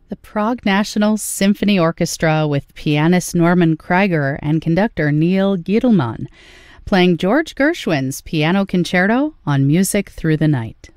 The Prague National Symphony Orchestra with pianist Norman Krieger and conductor Neil Giedelman, playing George Gershwin's Piano Concerto on Music Through the Night.